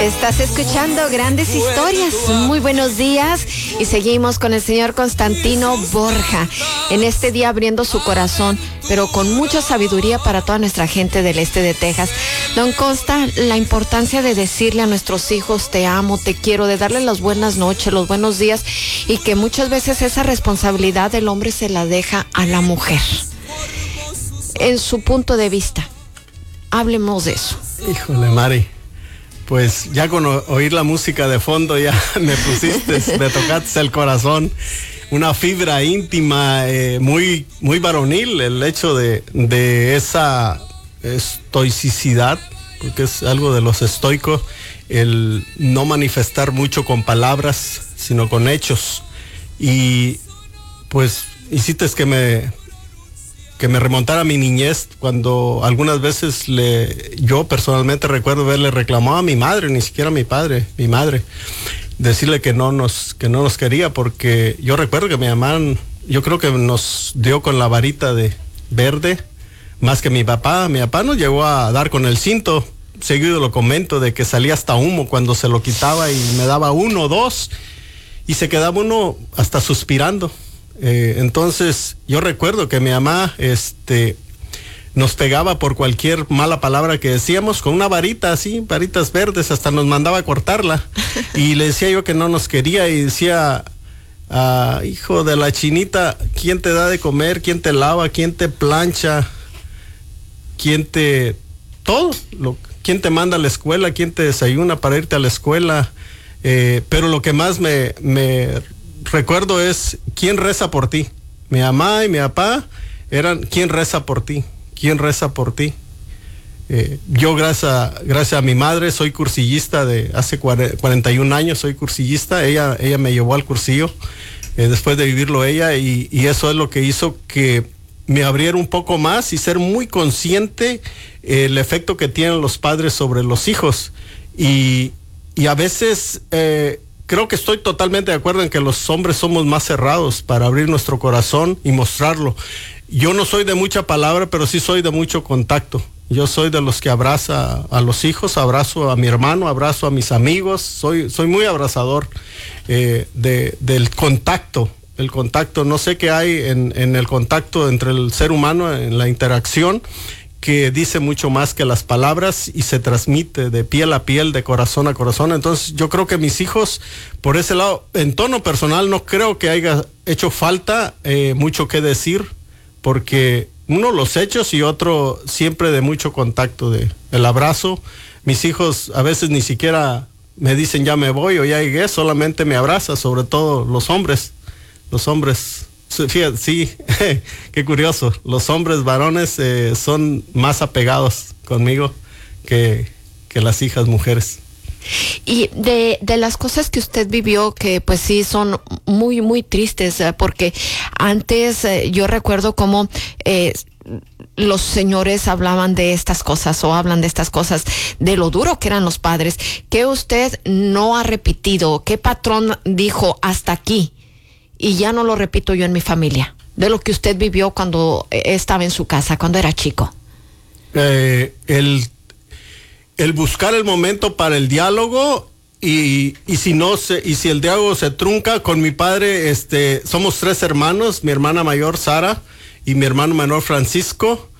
Estás escuchando Grandes Historias. Muy buenos días y seguimos con el señor Constantino Borja en este día abriendo su corazón, pero con mucha sabiduría para toda nuestra gente del este de Texas. Don Consta, la importancia de decirle a nuestros hijos te amo, te quiero, de darle las buenas noches, los buenos días, y que muchas veces esa responsabilidad del hombre se la deja a la mujer. En su punto de vista, hablemos de eso. Híjole, Mari, pues ya con oír la música de fondo ya me tocaste el corazón. Una fibra íntima, muy varonil, el hecho de esa estoicidad, porque es algo de los estoicos, el no manifestar mucho con palabras, sino con hechos. Y pues hiciste que me remontara a mi niñez, cuando algunas veces yo personalmente recuerdo haberle reclamado a mi madre, ni siquiera a mi padre, mi madre, decirle que no nos quería, porque yo recuerdo que mi mamá, yo creo que nos dio con la varita de verde, más que mi papá. Mi papá nos llegó a dar con el cinto, seguido lo comento, de que salía hasta humo cuando se lo quitaba, y me daba 1 o 2, y se quedaba uno hasta suspirando. Entonces yo recuerdo que mi mamá nos pegaba por cualquier mala palabra que decíamos con una varita así, varitas verdes, hasta nos mandaba a cortarla. Y le decía yo que no nos quería, y decía, hijo de la chinita, ¿quién te da de comer? ¿Quién te lava? ¿Quién te plancha? ¿Quién te quién te manda a la escuela? ¿Quién te desayuna para irte a la escuela? Pero lo que más me recuerdo es quién reza por ti. Mi mamá y mi papá eran quién reza por ti, quién reza por ti. Yo gracias a mi madre soy cursillista de hace 41 años, soy cursillista. Ella me llevó al cursillo después de vivirlo ella, y eso es lo que hizo que me abriera un poco más y ser muy consciente el efecto que tienen los padres sobre los hijos. Y a veces creo que estoy totalmente de acuerdo en que los hombres somos más cerrados para abrir nuestro corazón y mostrarlo. Yo no soy de mucha palabra, pero sí soy de mucho contacto. Yo soy de los que abraza a los hijos, abrazo a mi hermano, abrazo a mis amigos. Soy muy abrazador del contacto. El contacto, no sé qué hay en el contacto entre el ser humano, en la interacción, que dice mucho más que las palabras y se transmite de piel a piel, de corazón a corazón. Entonces yo creo que mis hijos, por ese lado, en tono personal, no creo que haya hecho falta mucho que decir, porque uno los hechos y otro siempre de mucho contacto, el abrazo. Mis hijos a veces ni siquiera me dicen ya me voy o ya llegué, solamente me abrazan, sobre todo los hombres. Fíjate, sí, qué curioso. Los hombres varones son más apegados conmigo que las hijas mujeres. Y de las cosas que usted vivió, que pues sí son muy, muy tristes, porque antes yo recuerdo cómo los señores hablaban de estas cosas, o hablan de estas cosas, de lo duro que eran los padres. ¿Qué usted no ha repetido? ¿Qué patrón dijo hasta aquí? Y ya no lo repito yo en mi familia, de lo que usted vivió cuando estaba en su casa, cuando era chico. El buscar el momento para el diálogo, y si el diálogo se trunca con mi padre, somos 3 hermanos, mi hermana mayor Sara y mi hermano menor Francisco.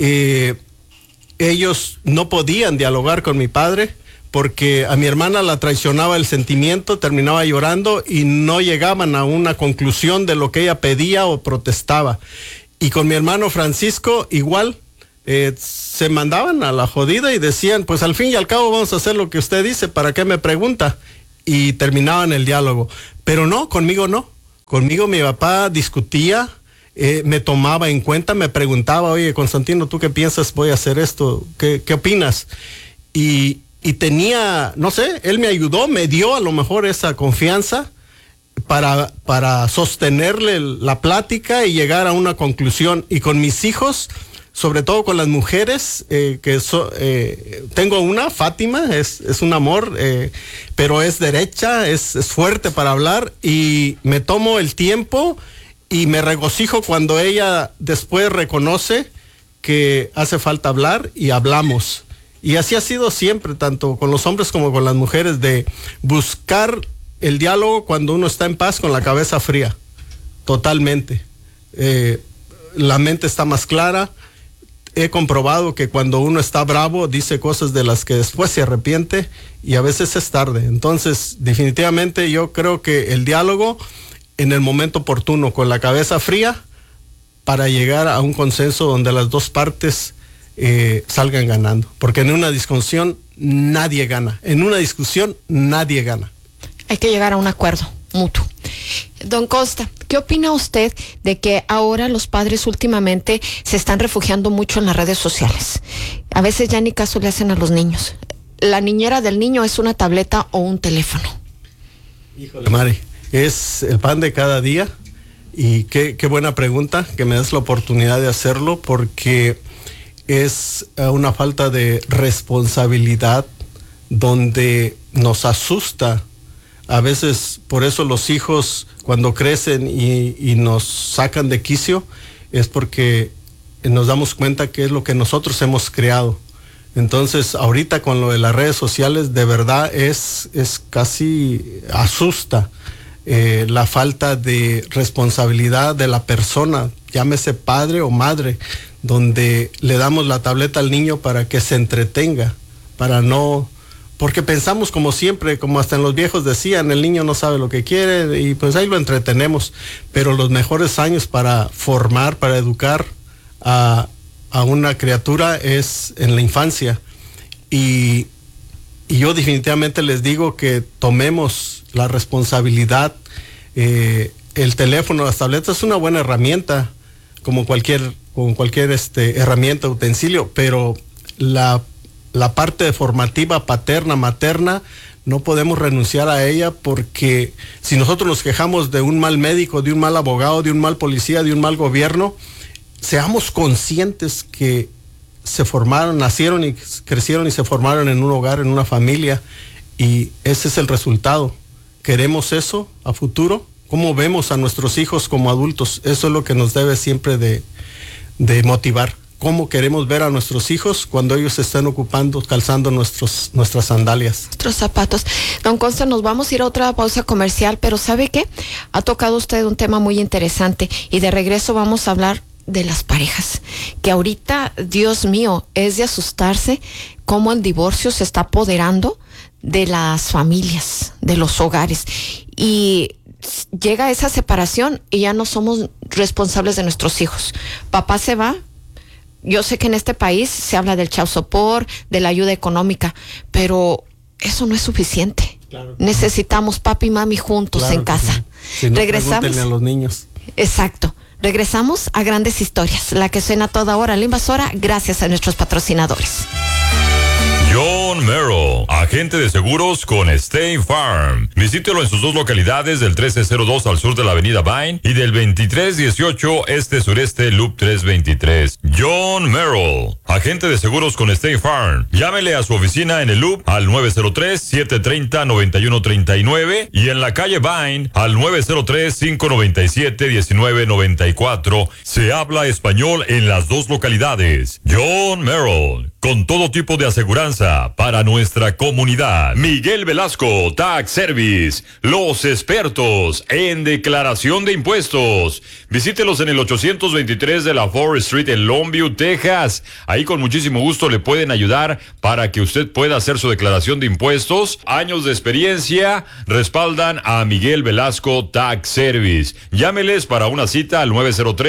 Ellos no podían dialogar con mi padre, porque a mi hermana la traicionaba el sentimiento, terminaba llorando y no llegaban a una conclusión de lo que ella pedía o protestaba. Y con mi hermano Francisco igual, se mandaban a la jodida y decían, pues al fin y al cabo vamos a hacer lo que usted dice, ¿para qué me pregunta? Y terminaban el diálogo. Pero no, conmigo no. Conmigo mi papá discutía, me tomaba en cuenta, me preguntaba, oye, Constantino, ¿tú qué piensas? Voy a hacer esto, ¿qué opinas? Y tenía, no sé, él me ayudó, me dio a lo mejor esa confianza para sostenerle la plática y llegar a una conclusión. Y con mis hijos, sobre todo con las mujeres, tengo una, Fátima, es un amor, pero es derecha, es fuerte para hablar, y me tomo el tiempo y me regocijo cuando ella después reconoce que hace falta hablar, y hablamos. Y así ha sido siempre, tanto con los hombres como con las mujeres, de buscar el diálogo cuando uno está en paz con la cabeza fría, totalmente. La mente está más clara. He comprobado que cuando uno está bravo dice cosas de las que después se arrepiente y a veces es tarde. Entonces, definitivamente yo creo que el diálogo en el momento oportuno, con la cabeza fría, para llegar a un consenso donde las dos partes salgan ganando. Porque en una discusión nadie gana. En una discusión nadie gana. Hay que llegar a un acuerdo mutuo. Don Costa, ¿qué opina usted de que ahora los padres últimamente se están refugiando mucho en las redes sociales? A veces ya ni caso le hacen a los niños. La niñera del niño es una tableta o un teléfono. Híjole, Mari, es el pan de cada día y qué buena pregunta que me das la oportunidad de hacerlo, porque es una falta de responsabilidad donde nos asusta. A veces, por eso los hijos cuando crecen y nos sacan de quicio, es porque nos damos cuenta que es lo que nosotros hemos creado. Entonces, ahorita con lo de las redes sociales, de verdad es casi asusta la falta de responsabilidad de la persona, llámese padre o madre, donde le damos la tableta al niño para que se entretenga, porque pensamos como siempre, como hasta en los viejos decían, el niño no sabe lo que quiere y pues ahí lo entretenemos, pero los mejores años para formar, para educar a una criatura es en la infancia. Y yo definitivamente les digo que tomemos la responsabilidad. El teléfono, las tabletas es una buena herramienta, como cualquier herramienta, utensilio, pero la parte formativa paterna, materna, no podemos renunciar a ella, porque si nosotros nos quejamos de un mal médico, de un mal abogado, de un mal policía, de un mal gobierno, seamos conscientes que nacieron y crecieron y se formaron en un hogar, en una familia, y ese es el resultado. ¿Queremos eso a futuro? ¿Cómo vemos a nuestros hijos como adultos? Eso es lo que nos debe siempre de motivar. ¿Cómo queremos ver a nuestros hijos cuando ellos están calzando nuestras sandalias? Nuestros zapatos. Don Costa, nos vamos a ir a otra pausa comercial, pero ¿sabe qué? Ha tocado usted un tema muy interesante y de regreso vamos a hablar de las parejas, que ahorita, Dios mío, es de asustarse cómo el divorcio se está apoderando de las familias, de los hogares, y llega esa separación y ya no somos responsables de nuestros hijos. Papá se va. Yo sé que en este país se habla del child support, de la ayuda económica, pero eso no es suficiente. Claro. Necesitamos papi y mami juntos, claro, en casa. Sí. Si no, regresamos a los niños. Exacto. Regresamos a Grandes Historias, la que suena toda hora en la Invasora, gracias a nuestros patrocinadores. John Merrill, agente de seguros con State Farm. Visítelo en sus dos localidades, del 1302 al sur de la avenida Vine y del 2318 este-sureste Loop 323. John Merrill, agente de seguros con State Farm. Llámele a su oficina en el Loop al 903-730-9139 y en la calle Vine al 903-597-1994. Se habla español en las dos localidades. John Merrill, con todo tipo de aseguranza para nuestra comunidad. Miguel Velasco Tax Service, los expertos en declaración de impuestos. Visítelos en el 823 de la Forest Street en Longview, Texas. Ahí con muchísimo gusto le pueden ayudar para que usted pueda hacer su declaración de impuestos. Años de experiencia respaldan a Miguel Velasco Tax Service. Llámeles para una cita al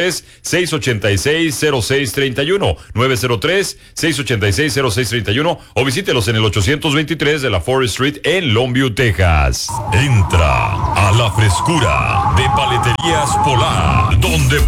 903-686-0631, 903-686-0631, o visítelos en el 823 de la Forest Street en Longview, Texas. Entra a la frescura de Paleterías Polar, donde